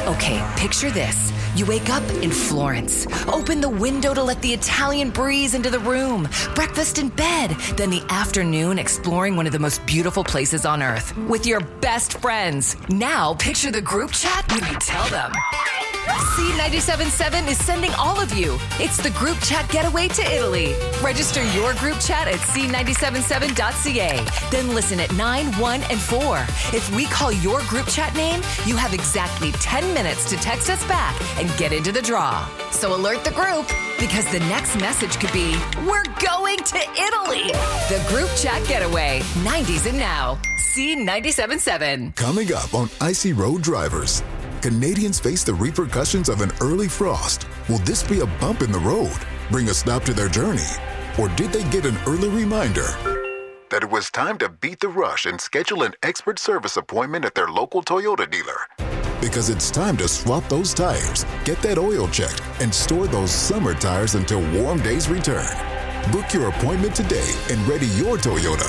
Okay, picture this. You wake up in Florence. Open the window to let the Italian breeze into the room. Breakfast in bed. Then the afternoon exploring one of the most beautiful places on earth with your best friends. Now picture the group chat when you tell them. C97.7 is sending all of you. It's the group chat getaway to Italy. Register your group chat at c977.ca. Then listen at 9, 1, and 4. If we call your group chat name, you have exactly 10 minutes to text us back and get into the draw. So alert the group, because the next message could be, we're going to Italy. The group chat getaway, 90s and now. C97.7. Coming up on Icy Road Drivers. Canadians face the repercussions of an early frost. Will this be a bump in the road, bring a stop to their journey? Or did they get an early reminder that it was time to beat the rush and schedule an expert service appointment at their local Toyota dealer? Because it's time to swap those tires, get that oil checked, and store those summer tires until warm days return. Book your appointment today and ready your Toyota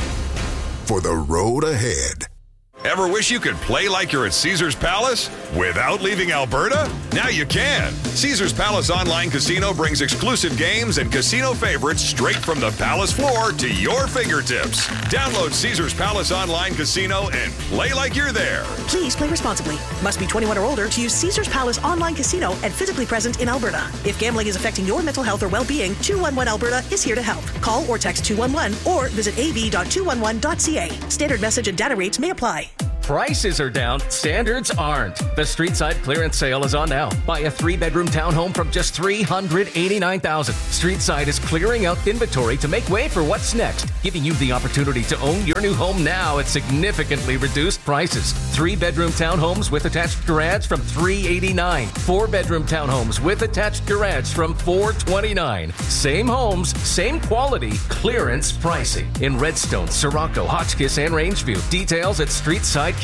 for the road ahead. Ever wish you could play like you're at Caesars Palace without leaving Alberta? Now you can. Caesars Palace Online Casino brings exclusive games and casino favorites straight from the Palace floor to your fingertips. Download Caesars Palace Online Casino and play like you're there. Please play responsibly. Must be 21 or older to use Caesars Palace Online Casino and physically present in Alberta. If gambling is affecting your mental health or well-being, 211 Alberta is here to help. Call or text 211 or visit av.211.ca. Standard message and data rates may apply. Prices are down, standards aren't. The Streetside clearance sale is on now. Buy a 3-bedroom townhome from just $389,000. Streetside is clearing out inventory to make way for what's next, giving you the opportunity to own your new home now at significantly reduced prices. 3-bedroom townhomes with attached garage from $389,000. 4-bedroom townhomes with attached garage from $429,000. Same homes, same quality, clearance pricing in Redstone, Sirocco, Hotchkiss, and Rangeview. Details at streetsidecalgary.com.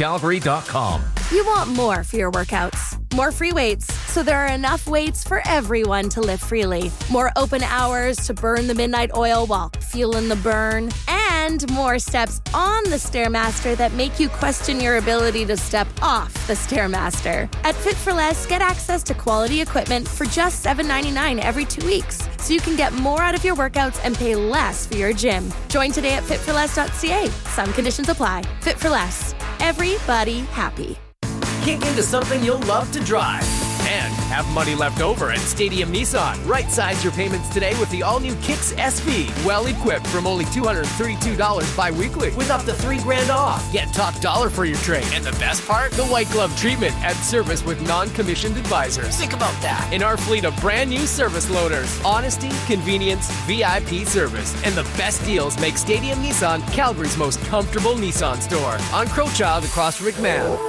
You want more for your workouts. More free weights, so there are enough weights for everyone to lift freely. More open hours to burn the midnight oil while feeling the burn. And more steps on the Stairmaster that make you question your ability to step off the Stairmaster. At Fit for Less, get access to quality equipment for just $7.99 every 2 weeks, so you can get more out of your workouts and pay less for your gym. Join today at fitforless.ca. Some conditions apply. Fit for Less. Everybody happy. Kick into something you'll love to drive and have money left over at Stadium Nissan. Right-size your payments today with the all-new Kicks SV. Well-equipped from only $232 bi-weekly with up to $3,000 off. Get top dollar for your trade. And the best part? The white glove treatment at service with non-commissioned advisors. Think about that. In our fleet of brand new service loaders. Honesty, convenience, VIP service. And the best deals make Stadium Nissan Calgary's most comfortable Nissan store. On Crowchild across from McMahon.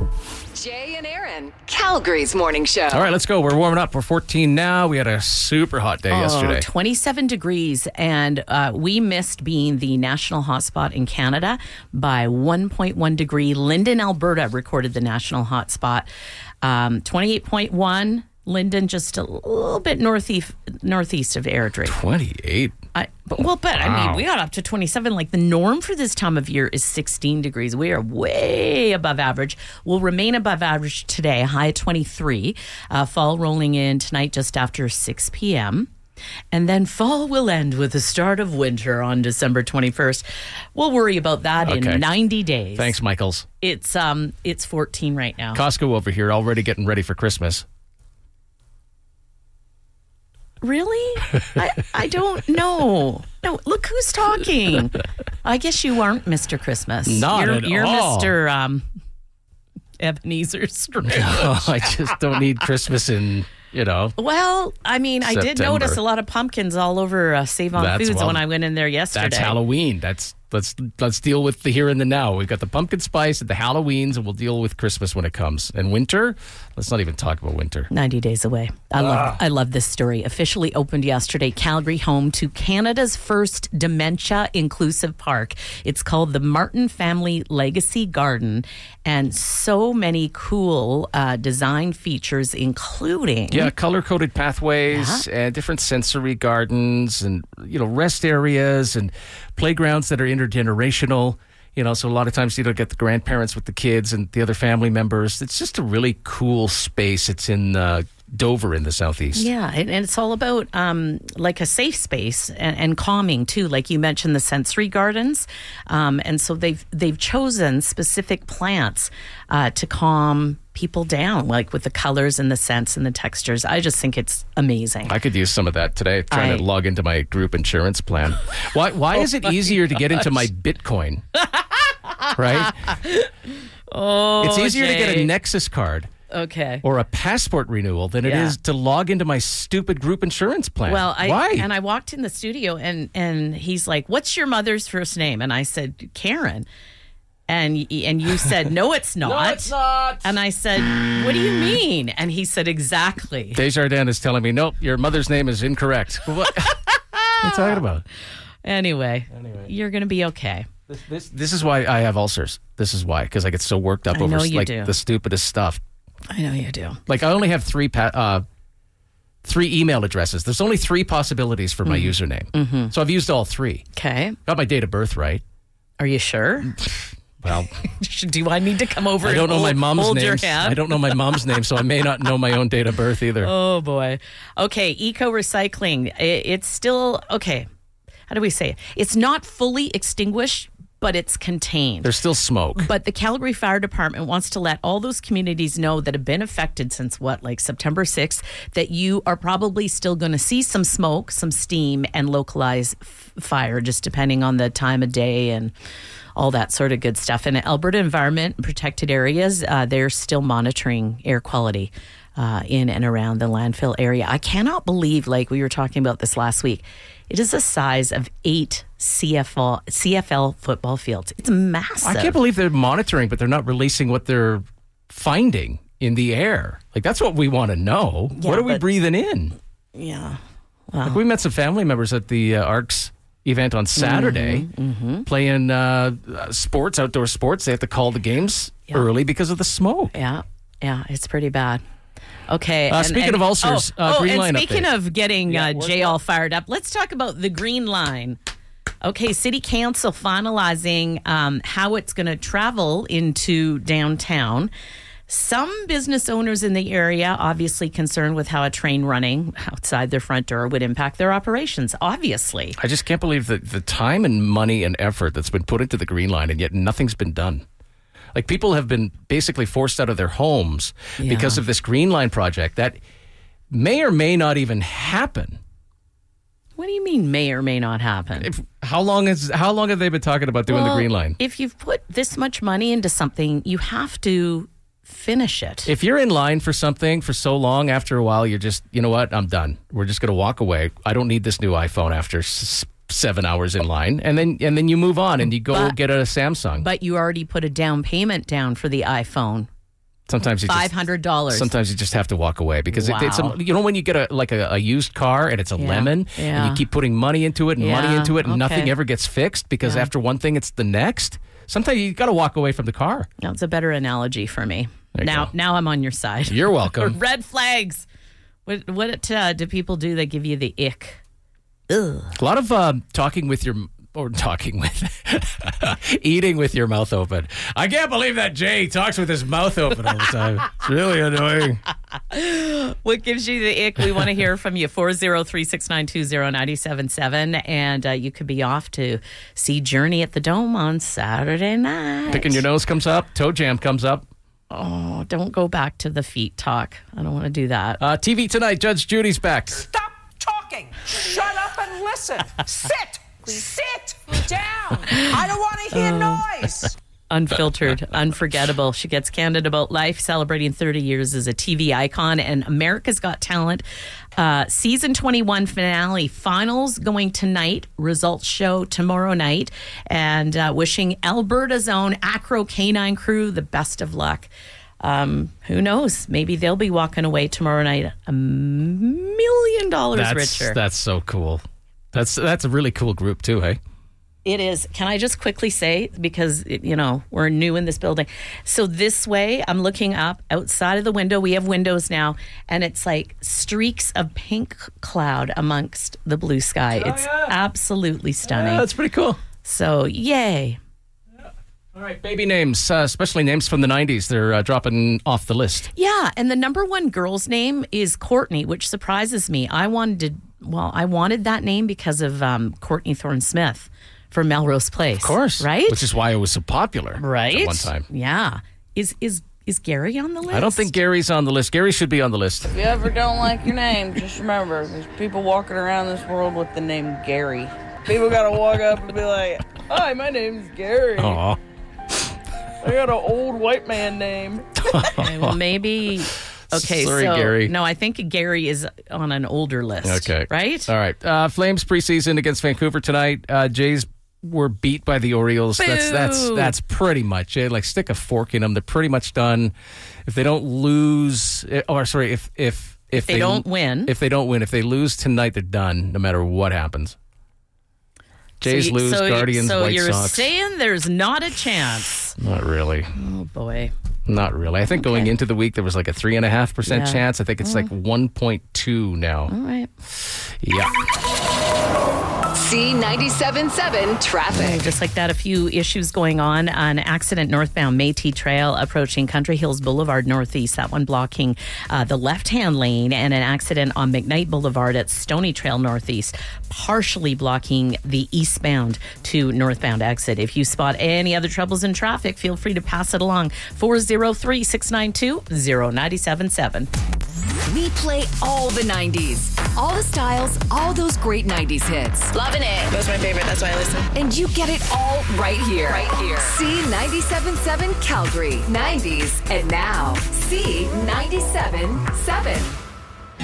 Jay and Aaron, Calgary's morning show. All right, let's go. We're warming up. We're 14 now. We had a super hot day yesterday. 27 degrees, and we missed being the national hotspot in Canada by 1.1 degree. Linden, Alberta recorded the national hotspot. 28.1. Linden, just a little bit northeast of Airdrie. 28? Wow. We got up to 27. Like, the norm for this time of year is 16 degrees. We are way above average. We'll remain above average today, high at 23. Fall rolling in tonight just after 6 p.m. And then fall will end with the start of winter on December 21st. We'll worry about that in 90 days. Thanks, Michaels. It's 14 right now. Costco over here already getting ready for Christmas. Really? I don't know. No, look who's talking. I guess you aren't Mr. Christmas. Not at you're all. Mr. Ebenezer Scrooge. No, I just don't need Christmas in, Well, I mean, September. I did notice a lot of pumpkins all over Save On Foods when I went in there yesterday. That's Halloween. Let's deal with the here and the now. We've got the pumpkin spice and the Halloweens, and we'll deal with Christmas when it comes. And winter, let's not even talk about winter. 90 days away. I love this story. Officially opened yesterday, Calgary, home to Canada's first dementia-inclusive park. It's called the Martin Family Legacy Garden, and so many cool design features, including... Yeah, color-coded pathways, and different sensory gardens, and, rest areas, and playgrounds that are intergenerational. So a lot of times you don't get the grandparents with the kids and the other family members. It's just a really cool space. It's in Dover in the southeast. Yeah, and it's all about like a safe space and calming too. Like you mentioned, the sensory gardens, and so they've chosen specific plants to calm people down, like with the colors and the scents and the textures. I just think it's amazing. I could use some of that today, trying to log into my group insurance plan. Why is it easier to get into my Bitcoin? Right? It's easier to get a Nexus card. Okay. Or a passport renewal than it is to log into my stupid group insurance plan. Well, why? And I walked in the studio and he's like, "What's your mother's first name?" And I said, "Karen." And you said, "No, it's not." No, it's not. And I said, "What do you mean?" And he said, "Exactly." Desjardins is telling me, "Nope, your mother's name is incorrect." What are you talking about? Anyway, you're going to be okay. This is why I have ulcers. This is why, because I get so worked up over the stupidest stuff. I know you do. Like, I only have three email addresses. There's only 3 possibilities for my username. Mm-hmm. So I've used all 3. Okay. Got my date of birth right. Are you sure? Well, do I need to come over? I don't know my mom's hold name. Your hand? I don't know my mom's name, so I may not know my own date of birth either. Oh boy. Okay, eco recycling. It's still okay. How do we say it? It's not fully extinguished, but it's contained. There's still smoke. But the Calgary Fire Department wants to let all those communities know that have been affected since September 6th, that you are probably still going to see some smoke, some steam, and localized fire, just depending on the time of day and all that sort of good stuff. And Alberta Environment and Protected Areas, they're still monitoring air quality in and around the landfill area. I cannot believe, like we were talking about this last week, it is the size of 8 CFL football fields. It's massive. I can't believe they're monitoring, but they're not releasing what they're finding in the air. Like, that's what we want to know. Yeah, what are we breathing in? Yeah. Well, we met some family members at the ARCS event on Saturday, playing sports, outdoor sports. They have to call the games early because of the smoke. Yeah, it's pretty bad. Okay. Speaking of ulcers, Green Line and speaking update. of getting Jay all fired up, let's talk about the Green Line. Okay, City Council finalizing how it's going to travel into downtown. Some business owners in the area obviously concerned with how a train running outside their front door would impact their operations, obviously. I just can't believe the time and money and effort that's been put into the Green Line, and yet nothing's been done. Like, people have been basically forced out of their homes because of this Green Line project that may or may not even happen. What do you mean may or may not happen? How long have they been talking about doing the Green Line? If you've put this much money into something, you have to finish it. If you're in line for something for so long, after a while, you're just, you know what, I'm done. We're just going to walk away. I don't need this new iPhone after 7 hours in line. And then you move on and you go get a Samsung. But you already put a down payment down for the iPhone. Sometimes you $500. Sometimes you just have to walk away because it's when you get a used car and it's a lemon and you keep putting money into it and nothing ever gets fixed because after one thing it's the next. Sometimes you got to walk away from the car. That's a better analogy for me. Now I'm on your side. You're welcome. Red flags. What do people do that give you the ick? Ugh. A lot of eating with your mouth open. I can't believe that Jay talks with his mouth open all the time. It's really annoying. What gives you the ick? We want to hear from you. 403-692-0977. And you could be off to see Journey at the Dome on Saturday night. Picking your nose comes up. Toe jam comes up. Oh, don't go back to the feet talk. I don't want to do that. TV tonight. Judge Judy's back. Stop talking. Shut up and listen. Sit. Sit down. I don't want to hear noise. Unfiltered, unforgettable. She gets candid about life, celebrating 30 years as a TV icon. And America's Got Talent season 21 finale finals going tonight. Results show tomorrow night. And wishing Alberta's own Acro Canine crew the best of luck. Who knows? Maybe they'll be walking away tomorrow night $1 million richer. That's so cool. That's a really cool group too, hey? It is. Can I just quickly say, because, we're new in this building. So this way, I'm looking up outside of the window. We have windows now, and it's like streaks of pink cloud amongst the blue sky. It's absolutely stunning. Yeah, that's pretty cool. So, yay. All right, baby names, especially names from the 90s. They're dropping off the list. Yeah, and the number one girl's name is Courtney, which surprises me. I wanted that name because of Courtney Thorne-Smith from Melrose Place. Of course. Right? Which is why it was so popular. Right? At one time. Yeah. Is Gary on the list? I don't think Gary's on the list. Gary should be on the list. If you ever don't like your name, just remember, there's people walking around this world with the name Gary. People gotta walk up and be like, "Hi, my name's Gary. Aw. I got an old white man name." Okay, well, maybe... Okay, Sorry, Gary. No, I think Gary is on an older list. Okay. Right? All right. Flames preseason against Vancouver tonight. Jays were beat by the Orioles. Boo! That's pretty much it. Like, stick a fork in them. They're pretty much done. If they don't lose, or sorry, if they don't win. If they don't win, if they lose tonight, they're done, no matter what happens. Jays lose, Guardians, White Sox. So you're Sox. saying there's not a chance? Not really. Oh, boy. Not really. I think going into the week, there was like a 3.5% chance. I think it's like 1.2 now. All right. Yeah. C97.7 traffic. Just like that, a few issues going on. An accident northbound Métis Trail approaching Country Hills Boulevard Northeast. That one blocking the left-hand lane, and an accident on McKnight Boulevard at Stony Trail Northeast, partially blocking the eastbound to northbound exit. If you spot any other troubles in traffic, feel free to pass it along. 403-692-0977. We play all the 90s, all the styles, all those great 90s hits. Loving it. That's my favorite. That's why I listen. And you get it all right here. C97.7 Calgary. 90s and now. C97.7.